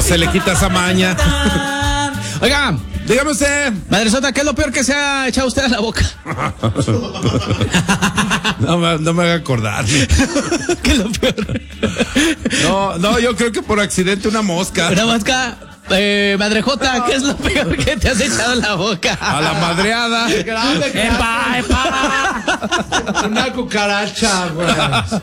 se le quita esa maña. Oiga, dígame usted. Madresota, ¿qué es lo peor que se ha echado usted a la boca? No me haga acordar. ¿Qué es lo peor? No, yo creo que por accidente una mosca. ¿Una mosca? Madrejota, ¿qué es lo peor que te has echado en la boca? A la madreada. ¡Epa! Una cucaracha, güey.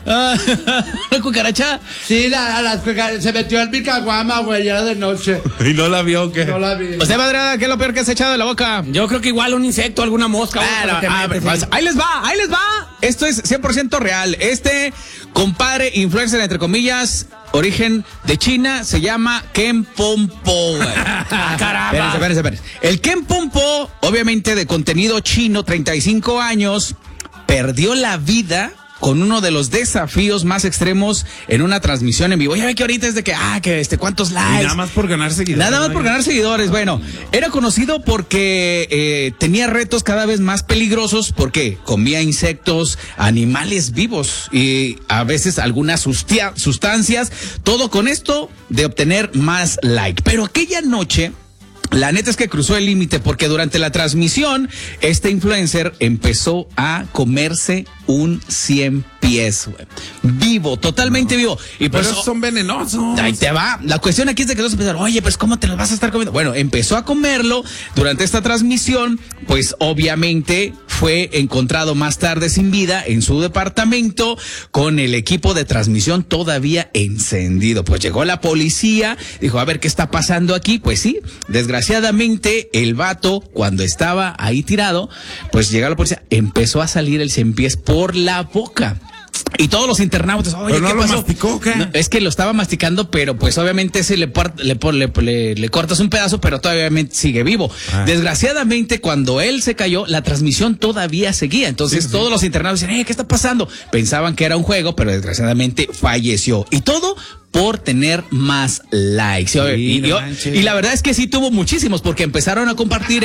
¿Una cucaracha? Sí, se metió en mi caguama, güey, ya de noche. ¿Y no la vio o qué? No la vi. Usted, madreada, ¿qué es lo peor que has echado en la boca? Yo creo que igual un insecto, alguna mosca. Ahí les va. Esto es 100% real. Este compadre influencer, entre comillas, origen de China, se llama Ken Pompo, güey. Caramba. Espérense. El Ken Pompo, obviamente de contenido chino, 35 años, perdió la vida con uno de los desafíos más extremos en una transmisión en vivo. Ya ve que ahorita es de que, ¿cuántos likes? Y nada más por ganar seguidores. Nada más por ganar seguidores. Bueno, era conocido porque tenía retos cada vez más peligrosos porque comía insectos, animales vivos y a veces algunas sustancias. Todo con esto de obtener más like. Pero aquella noche, la neta es que cruzó el límite porque durante la transmisión este influencer empezó a comerse un 100 pies, güey. Vivo, totalmente vivo. Y pero pues esos son venenosos. Ahí te va. La cuestión aquí es de que todos empezaron, oye, pues ¿cómo te los vas a estar comiendo? Bueno, empezó a comerlo durante esta transmisión, pues obviamente fue encontrado más tarde sin vida en su departamento con el equipo de transmisión todavía encendido. Pues llegó la policía, dijo, a ver qué está pasando aquí. Pues sí, desgraciadamente el vato, cuando estaba ahí tirado, pues llegó la policía, empezó a salir el 100 pies por la boca. Y todos los internautas, oye, ¿pero no ¿qué lo pasó? masticó, qué? No, es que lo estaba masticando, pero pues obviamente le cortas un pedazo, pero todavía sigue vivo. Desgraciadamente, cuando él se cayó, la transmisión todavía seguía. Entonces, todos los internautas decían, ¿qué está pasando? Pensaban que era un juego, pero desgraciadamente falleció. Y todo por tener más likes. Sí, y la verdad es que sí tuvo muchísimos, porque empezaron a compartir.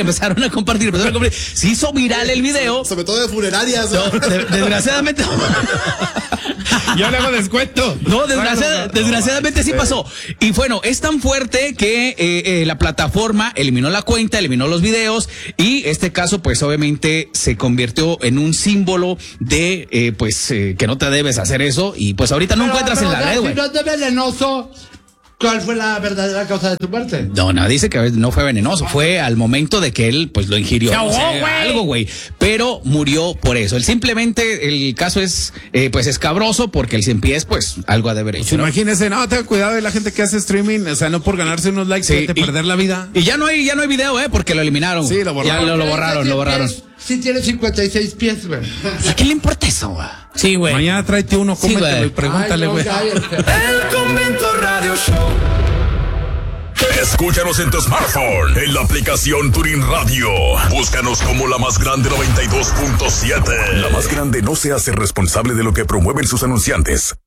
Se hizo viral el video. Sobre todo de funerarias. No, desgraciadamente. Yo le hago descuento. No, desgraciadamente sí pasó. Y bueno, es tan fuerte que la plataforma eliminó la cuenta, eliminó los videos, y este caso pues obviamente se convirtió en un símbolo de que no te debes hacer eso, y pues ahorita no encuentras en la red, güey. Si no es de venenoso, ¿cuál fue la verdadera causa de tu muerte? No, dice que no fue venenoso, fue al momento de que él pues lo ingirió. Se ahogó, güey. Algo, güey, pero murió por eso. Simplemente el caso es pues escabroso porque el 100 pies pues algo ha de haber hecho, ¿no? Imagínese, tenga cuidado de la gente que hace streaming, o sea, no por ganarse unos likes, puede perder la vida. Y ya no hay video, porque lo eliminaron. Sí, lo borraron. Ya lo borraron. Sí tiene 56 pies, güey. ¿A qué le importa eso, güey? Sí, güey. Mañana tráete uno, cómetelo güey. y pregúntale, güey. El Convento Radio Show. Escúchanos en tu smartphone, en la aplicación Tuning Radio. Búscanos como La Más Grande 92.7. La Más Grande no se hace responsable de lo que promueven sus anunciantes.